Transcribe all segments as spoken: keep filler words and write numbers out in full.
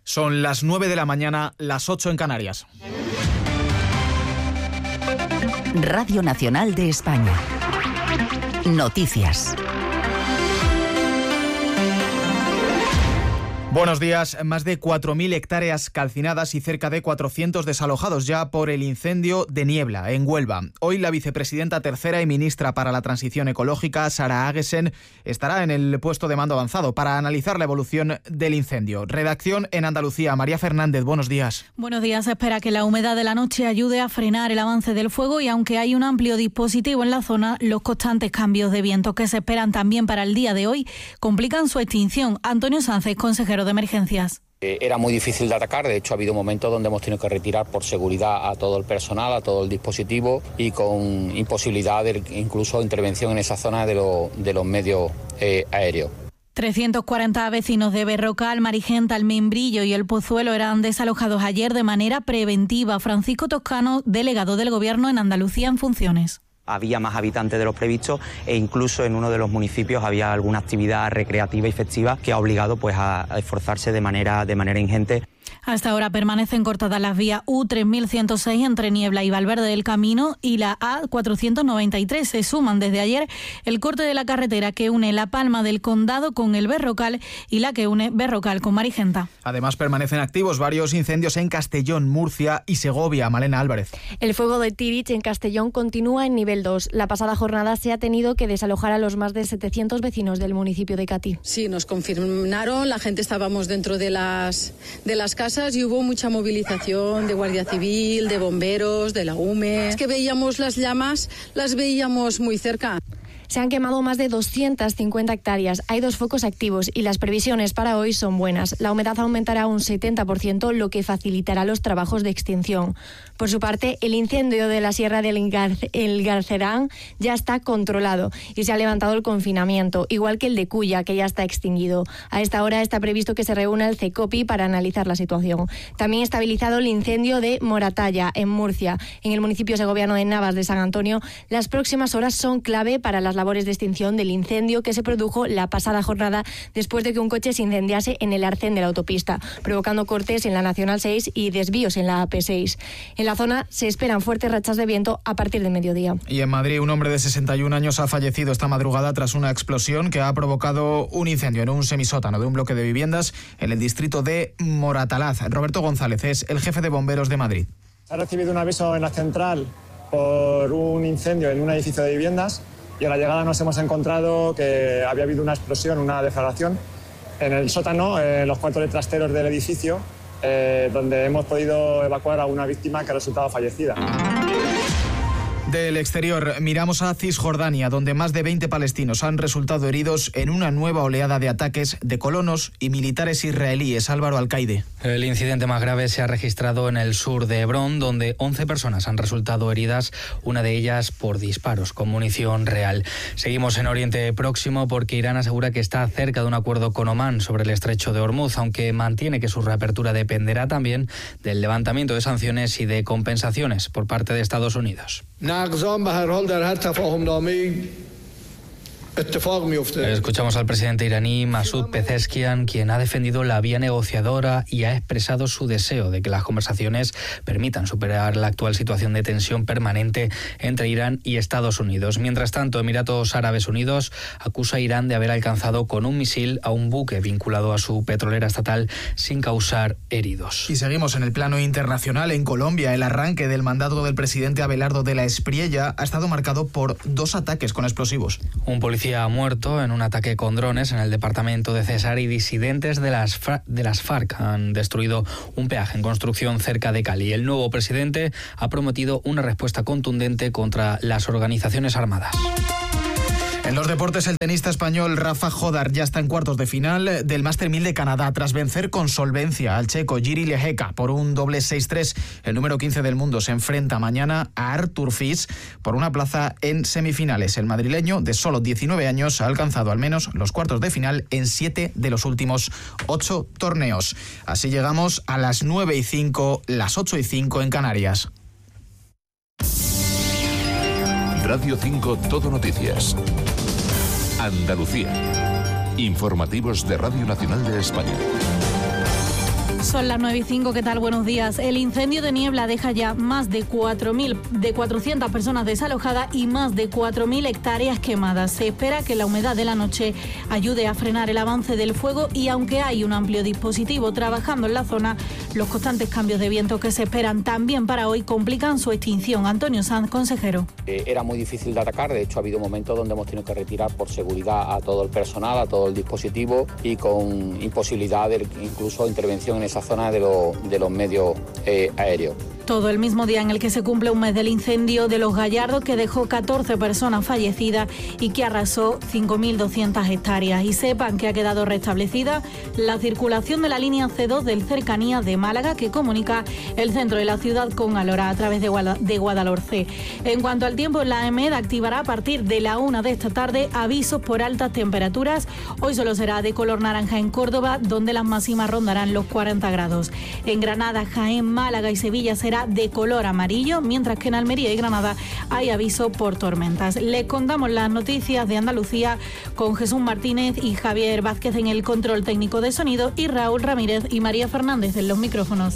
Son las nueve de la mañana, las ocho en Canarias. Radio Nacional de España. Noticias. Buenos días. Más de cuatro mil hectáreas calcinadas y cerca de cuatrocientos desalojados ya por el incendio de Niebla, en Huelva. Hoy la vicepresidenta tercera y ministra para la Transición Ecológica, Sara Agesen, estará en el puesto de mando avanzado para analizar la evolución del incendio. Redacción en Andalucía. María Fernández, buenos días. Buenos días. Se espera que la humedad de la noche ayude a frenar el avance del fuego y aunque hay un amplio dispositivo en la zona, los constantes cambios de viento que se esperan también para el día de hoy complican su extinción. Antonio Sánchez, consejero de Emergencias. Era muy difícil de atacar, de hecho ha habido momentos donde hemos tenido que retirar por seguridad a todo el personal, a todo el dispositivo y con imposibilidad de incluso intervención en esa zona de, lo, de los medios eh, aéreos. trescientos cuarenta vecinos de Berrocal, Marigenta, El Membrillo y El Pozuelo eran desalojados ayer de manera preventiva. Francisco Toscano, delegado del Gobierno en Andalucía en funciones. Había más habitantes de los previstos e incluso en uno de los municipios había alguna actividad recreativa y festiva que ha obligado pues a esforzarse de manera, de manera ingente. Hasta ahora permanecen cortadas las vías U tres mil ciento seis entre Niebla y Valverde del Camino y la A cuatrocientos noventa y tres. Se suman desde ayer el corte de la carretera que une La Palma del Condado con el Berrocal y la que une Berrocal con Marigenta. Además permanecen activos varios incendios en Castellón, Murcia y Segovia. Malena Álvarez. El fuego de Tirich en Castellón continúa en nivel dos. La pasada jornada se ha tenido que desalojar a los más de setecientos vecinos del municipio de Catí. Sí, nos confirmaron, la gente estábamos dentro de las, de las casas y hubo mucha movilización de Guardia Civil, de bomberos, de la U M E. Es que veíamos las llamas, las veíamos muy cerca. Se han quemado más de doscientas cincuenta hectáreas. Hay dos focos activos y las previsiones para hoy son buenas. La humedad aumentará un setenta por ciento, lo que facilitará los trabajos de extinción. Por su parte, el incendio de la Sierra del Garce- el Garcerán ya está controlado y se ha levantado el confinamiento, igual que el de Cuya, que ya está extinguido. A esta hora está previsto que se reúna el CECOPI para analizar la situación. También estabilizado el incendio de Moratalla, en Murcia. En el municipio segoviano de Navas de San Antonio, las próximas horas son clave para las labores de extinción del incendio que se produjo la pasada jornada después de que un coche se incendiase en el arcén de la autopista, provocando cortes en la Nacional seis y desvíos en la A P seis. En la zona se esperan fuertes rachas de viento a partir del mediodía. Y en Madrid, un hombre de sesenta y un años ha fallecido esta madrugada tras una explosión que ha provocado un incendio en un semisótano de un bloque de viviendas en el distrito de Moratalaz. Roberto González es el jefe de bomberos de Madrid. Se ha recibido un aviso en la central por un incendio en un edificio de viviendas y a la llegada nos hemos encontrado que había habido una explosión, una deflagración en el sótano, en los cuartos de trasteros del edificio, eh, donde hemos podido evacuar a una víctima que ha resultado fallecida. Del exterior, miramos a Cisjordania, donde más de veinte palestinos han resultado heridos en una nueva oleada de ataques de colonos y militares israelíes. Álvaro Alcaide. El incidente más grave se ha registrado en el sur de Hebrón, donde once personas han resultado heridas, una de ellas por disparos con munición real. Seguimos en Oriente Próximo porque Irán asegura que está cerca de un acuerdo con Omán sobre el estrecho de Hormuz, aunque mantiene que su reapertura dependerá también del levantamiento de sanciones y de compensaciones por parte de Estados Unidos. Escuchamos al presidente iraní Masoud Pezeshkian, quien ha defendido la vía negociadora y ha expresado su deseo de que las conversaciones permitan superar la actual situación de tensión permanente entre Irán y Estados Unidos. Mientras tanto, Emiratos Árabes Unidos acusa a Irán de haber alcanzado con un misil a un buque vinculado a su petrolera estatal sin causar heridos. Y seguimos en el plano internacional. En Colombia, el arranque del mandato del presidente Abelardo de la Espriella ha estado marcado por dos ataques con explosivos. Un policía ha muerto en un ataque con drones en el departamento de Cesar y disidentes de las, de las FARC han destruido un peaje en construcción cerca de Cali. El nuevo presidente ha prometido una respuesta contundente contra las organizaciones armadas. En los deportes, el tenista español Rafa Jodar ya está en cuartos de final del Master mil de Canadá tras vencer con solvencia al checo Jiří Lehecka por un doble seis tres. El número quince del mundo se enfrenta mañana a Artur Fis por una plaza en semifinales. El madrileño, de solo diecinueve años, ha alcanzado al menos los cuartos de final en siete de los últimos ocho torneos. Así llegamos a las nueve y cinco, las ocho y cinco en Canarias. Radio cinco Todo Noticias. Andalucía. Informativos de Radio Nacional de España. Son las nueve y cinco, ¿qué tal? Buenos días. El incendio de Niebla deja ya más de cuatro mil, de cuatrocientas personas desalojadas y más de cuatro mil hectáreas quemadas. Se espera que la humedad de la noche ayude a frenar el avance del fuego y aunque hay un amplio dispositivo trabajando en la zona, los constantes cambios de viento que se esperan también para hoy complican su extinción. Antonio Sanz, consejero. Eh, era muy difícil de atacar, de hecho ha habido momentos donde hemos tenido que retirar por seguridad a todo el personal, a todo el dispositivo y con imposibilidad de incluso intervención en esa zona de, lo, de los medios eh, aéreos. Todo el mismo día en el que se cumple un mes del incendio de Los Gallardos, que dejó catorce personas fallecidas y que arrasó cinco mil doscientas hectáreas. Y sepan que ha quedado restablecida la circulación de la línea C dos del Cercanías de Málaga, que comunica el centro de la ciudad con Alhora a través de, Guada, de Guadalhorce. En cuanto al tiempo, la EMED activará a partir de la una de esta tarde avisos por altas temperaturas. Hoy solo será de color naranja en Córdoba, donde las máximas rondarán los cuarenta grados. En Granada, Jaén, Málaga y Sevilla será de color amarillo, mientras que en Almería y Granada hay aviso por tormentas. Les contamos las noticias de Andalucía con Jesús Martínez y Javier Vázquez en el control técnico de sonido y Raúl Ramírez y María Fernández en los micrófonos.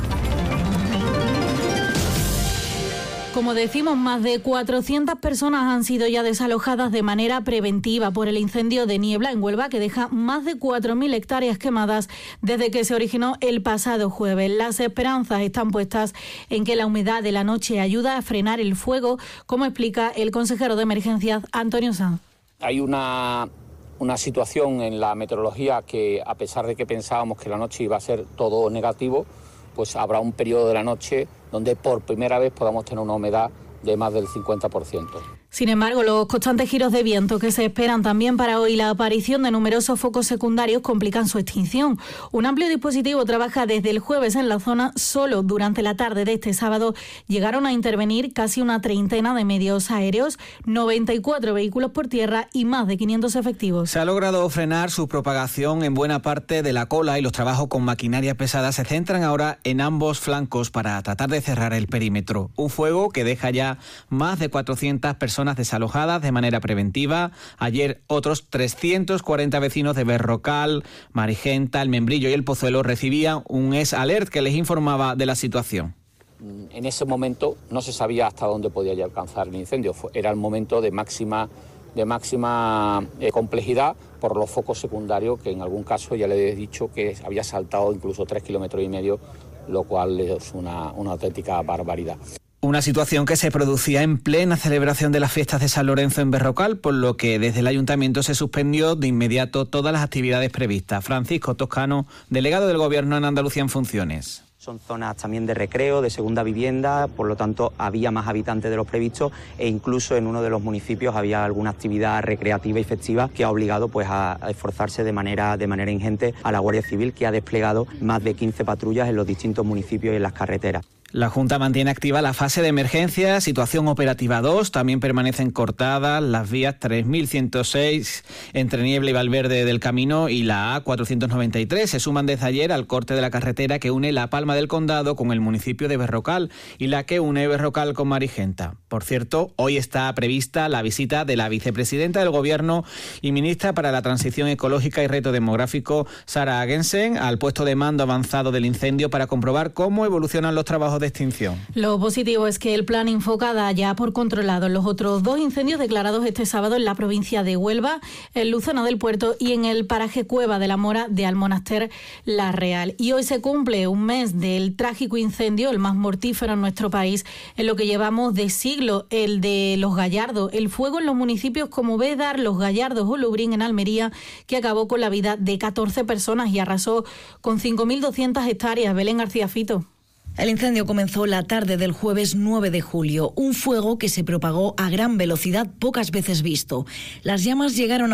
Como decimos, más de cuatrocientas personas han sido ya desalojadas de manera preventiva por el incendio de Niebla en Huelva, que deja más de cuatro mil hectáreas quemadas desde que se originó el pasado jueves. Las esperanzas están puestas en que la humedad de la noche ayuda a frenar el fuego, como explica el consejero de emergencias Antonio Sanz. Hay una, una situación en la meteorología que, a pesar de que pensábamos que la noche iba a ser todo negativo, pues habrá un periodo de la noche donde por primera vez podamos tener una humedad de más del cincuenta por ciento. Sin embargo, los constantes giros de viento que se esperan también para hoy, la aparición de numerosos focos secundarios complican su extinción. Un amplio dispositivo trabaja desde el jueves en la zona. Solo durante la tarde de este sábado llegaron a intervenir casi una treintena de medios aéreos, noventa y cuatro vehículos por tierra y más de quinientos efectivos. Se ha logrado frenar su propagación en buena parte de la cola y los trabajos con maquinaria pesada se centran ahora en ambos flancos para tratar de cerrar el perímetro. Un fuego que deja ya más de cuatrocientas personas desalojadas de manera preventiva. Ayer otros trescientos cuarenta vecinos de Berrocal, Marigenta, El Membrillo y El Pozuelo recibían un S Alert que les informaba de la situación. En ese momento no se sabía hasta dónde podía alcanzar el incendio. Era el momento de máxima, de máxima eh, complejidad por los focos secundarios, que en algún caso ya le he dicho que había saltado incluso tres kilómetros y medio, lo cual es una, una auténtica barbaridad. Una situación que se producía en plena celebración de las fiestas de San Lorenzo en Berrocal, por lo que desde el ayuntamiento se suspendió de inmediato todas las actividades previstas. Francisco Toscano, delegado del Gobierno en Andalucía en funciones. Son zonas también de recreo, de segunda vivienda, por lo tanto había más habitantes de los previstos e incluso en uno de los municipios había alguna actividad recreativa y festiva que ha obligado pues a, a esforzarse de manera, de manera ingente a la Guardia Civil, que ha desplegado más de quince patrullas en los distintos municipios y en las carreteras. La Junta mantiene activa la fase de emergencia, situación operativa dos, también permanecen cortadas las vías tres mil ciento seis entre Niebla y Valverde del Camino y la A cuatrocientos noventa y tres. Se suman desde ayer al corte de la carretera que une La Palma del Condado con el municipio de Berrocal y la que une Berrocal con Marigenta. Por cierto, hoy está prevista la visita de la vicepresidenta del Gobierno y ministra para la Transición Ecológica y Reto Demográfico, Sara Agensen, al puesto de mando avanzado del incendio para comprobar cómo evolucionan los trabajos de extinción. Lo positivo es que el plan Infoca da ya por controlado los otros dos incendios declarados este sábado en la provincia de Huelva, en Luzona del Puerto y en el paraje Cueva de la Mora de Almonaster La Real. Y hoy se cumple un mes del trágico incendio, el más mortífero en nuestro país, en lo que llevamos de siglo, el de Los Gallardos. El fuego en los municipios como Bédar, Los Gallardos o Lubrín en Almería, que acabó con la vida de catorce personas y arrasó con cinco mil doscientas hectáreas. Belén García Fito. El incendio comenzó la tarde del jueves nueve de julio, un fuego que se propagó a gran velocidad pocas veces visto. Las llamas llegaron a